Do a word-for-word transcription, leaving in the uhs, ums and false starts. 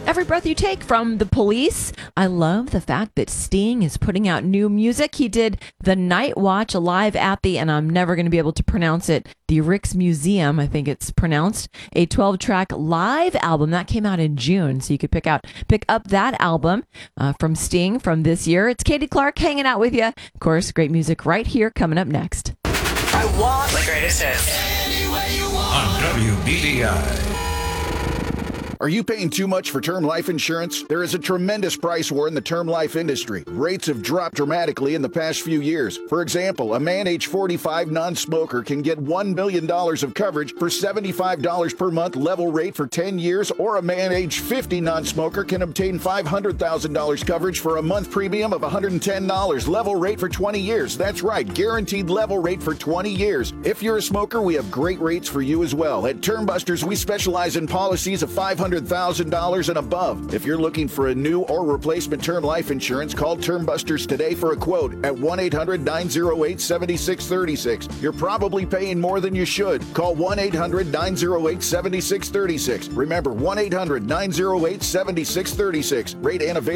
Every Breath You Take from The Police. I love the fact that Sting is putting out new music. He did The Night Watch live at the, and I'm never going to be able to pronounce it, the Rijksmuseum, I think it's pronounced, a twelve-track live album. That came out in June, so you could pick out pick up that album uh, from Sting from this year. It's Katie Clark hanging out with you. Of course, great music right here coming up next. I want the greatest hits. On W B D I. Are you paying too much for term life insurance? There is a tremendous price war in the term life industry. Rates have dropped dramatically in the past few years. For example, a man age forty-five non-smoker can get one million dollars of coverage for seventy-five dollars per month level rate for ten years, or a man age fifty non-smoker can obtain five hundred thousand dollars coverage for a month premium of one hundred ten dollars level rate for twenty years. That's right, guaranteed level rate for twenty years. If you're a smoker, we have great rates for you as well. At Term Busters, we specialize in policies of five hundred thousand dollars and above. If you're looking for a new or replacement term life insurance, call Term Busters today for a quote at one eight hundred nine oh eight seven six three six. You're probably paying more than you should. Call one eight hundred nine oh eight seven six three six. Remember, one eight hundred nine oh eight seven six three six. Rate and available